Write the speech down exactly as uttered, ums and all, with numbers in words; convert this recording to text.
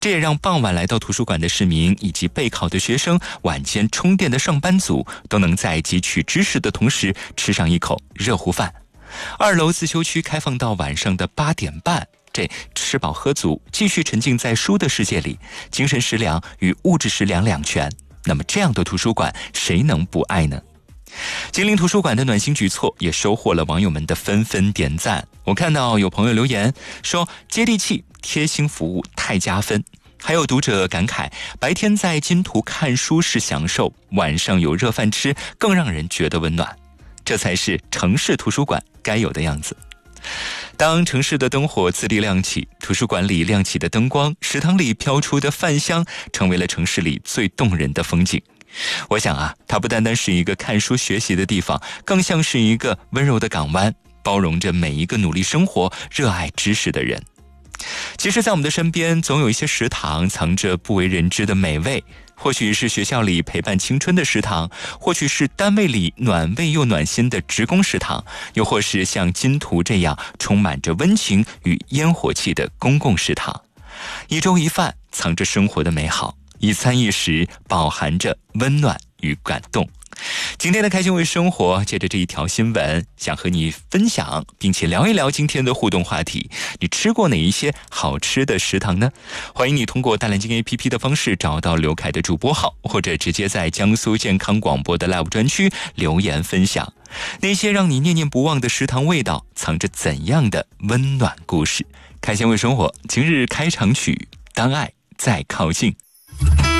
这也让傍晚来到图书馆的市民以及备考的学生，晚间充电的上班族都能在汲取知识的同时吃上一口热乎饭。二楼自修区开放到晚上的八点半，这吃饱喝足，继续沉浸在书的世界里，精神食粮与物质食粮两全。那么这样的图书馆谁能不爱呢？金陵图书馆的暖心举措也收获了网友们的纷纷点赞。我看到有朋友留言说接地气贴心服务太加分，还有读者感慨白天在金图看书是享受，晚上有热饭吃更让人觉得温暖，这才是城市图书馆该有的样子。当城市的灯火自立亮起，图书馆里亮起的灯光，食堂里飘出的饭香，成为了城市里最动人的风景。我想啊，它不单单是一个看书学习的地方，更像是一个温柔的港湾，包容着每一个努力生活、热爱知识的人。其实在我们的身边，总有一些食堂藏着不为人知的美味，或许是学校里陪伴青春的食堂，或许是单位里暖胃又暖心的职工食堂，又或是像金图这样充满着温情与烟火气的公共食堂。一粥一饭藏着生活的美好，一餐一食饱含着温暖与感动。今天的开心为生活，借着这一条新闻，想和你分享并且聊一聊今天的互动话题。你吃过哪一些好吃的食堂呢？欢迎你通过大蓝鲸 A P P 的方式找到刘凯的主播号，或者直接在江苏健康广播的 Live 专区留言分享那些让你念念不忘的食堂味道，藏着怎样的温暖故事。开心为生活今日开场曲，当爱再靠近。